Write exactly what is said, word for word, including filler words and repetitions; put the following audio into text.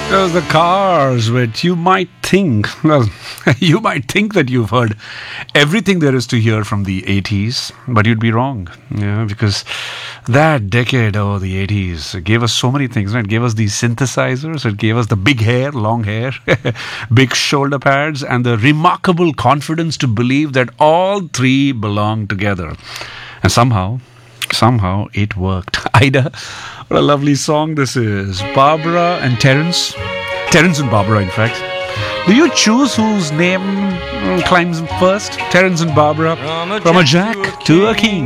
There's the Cars, which you might think, well, you might think that you've heard everything there is to hear from the eighties, but you'd be wrong. Yeah, because that decade, oh, the eighties, gave us so many things. Right? It gave us these synthesizers, it gave us the big hair, long hair, big shoulder pads, and the remarkable confidence to believe that all three belong together. And somehow, somehow it worked. Ida, what a lovely song this is. Barbara and Terence. Terence and Barbara, in fact. Do you choose whose name mm, climbs first? Terence and Barbara. From a jack to a king.